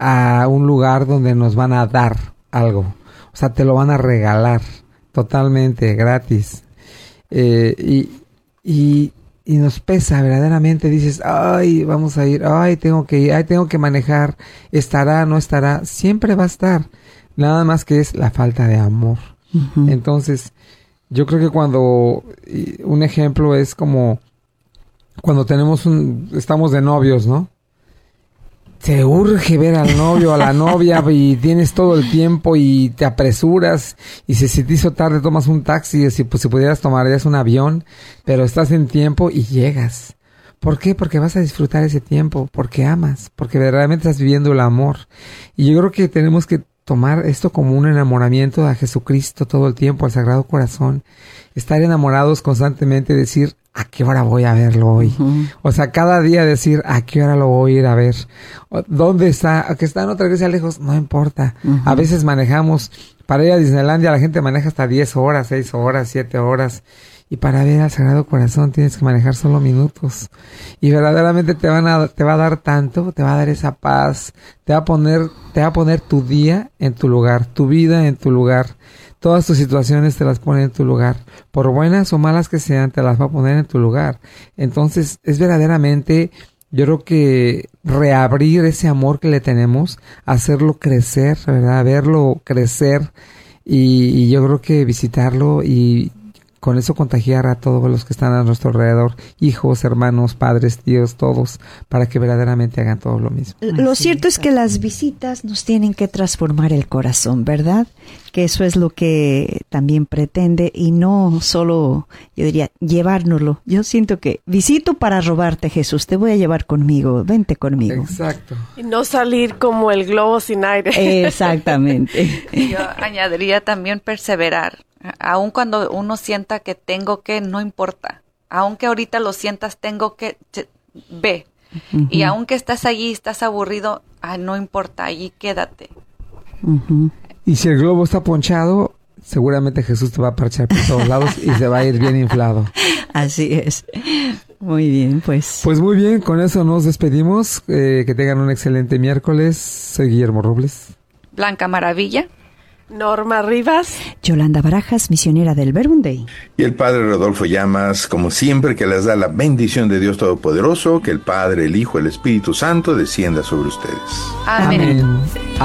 a un lugar donde nos van a dar algo. O sea, te lo van a regalar totalmente gratis. Y nos pesa verdaderamente. Dices, ay, vamos a ir, ay, tengo que ir, ay, tengo que manejar. ¿Estará, no estará? Siempre va a estar. Nada más que es la falta de amor. Uh-huh. Entonces, yo creo que cuando, un ejemplo es como cuando estamos de novios, ¿no? Te urge ver al novio, a la novia, y tienes todo el tiempo y te apresuras, y si se te hizo tarde tomas un taxi, si pudieras tomarías un avión, pero estás en tiempo y llegas. ¿Por qué? Porque vas a disfrutar ese tiempo, porque amas, porque verdaderamente estás viviendo el amor. Y yo creo que tenemos que tomar esto como un enamoramiento a Jesucristo todo el tiempo, al Sagrado Corazón. Estar enamorados constantemente, decir, ¿a qué hora voy a verlo hoy? Uh-huh. O sea, cada día decir, ¿a qué hora lo voy a ir a ver? ¿Dónde está? Que está en otra iglesia lejos, no importa. Uh-huh. A veces manejamos, para ir a Disneylandia la gente maneja hasta 10 horas, 6 horas, 7 horas. Y para ver al Sagrado Corazón tienes que manejar solo minutos. Y verdaderamente te va a dar tanto, te va a dar esa paz, te va a poner tu día en tu lugar, tu vida en tu lugar. Todas tus situaciones te las pone en tu lugar. Por buenas o malas que sean, te las va a poner en tu lugar. Entonces, es verdaderamente, yo creo que reabrir ese amor que le tenemos, hacerlo crecer, ¿verdad? Verlo crecer y yo creo que visitarlo y con eso contagiar a todos los que están a nuestro alrededor, hijos, hermanos, padres, tíos, todos, para que verdaderamente hagan todo lo mismo. Lo cierto es que las visitas nos tienen que transformar el corazón, ¿verdad? Que eso es lo que también pretende y no solo, yo diría, llevárnoslo. Yo siento que visito para robarte, Jesús, te voy a llevar conmigo, vente conmigo. Exacto. Y no salir como el globo sin aire. Exactamente. Yo añadiría también perseverar. Aun cuando uno sienta que tengo que, no importa. Aunque ahorita lo sientas, tengo que, ve. Uh-huh. Y aunque estás allí, estás aburrido, no importa, allí quédate. Uh-huh. Y si el globo está ponchado, seguramente Jesús te va a parchar por todos lados y se va a ir bien inflado. Así es. Muy bien, pues. Pues muy bien, con eso nos despedimos. Que tengan un excelente miércoles. Soy Guillermo Robles. Blanca Maravilla. Norma Rivas. Yolanda Barajas, misionera del Verbum Dei. Y el Padre Rodolfo Llamas, como siempre, que les da la bendición de Dios Todopoderoso, que el Padre, el Hijo, el Espíritu Santo descienda sobre ustedes. Amén. Amén.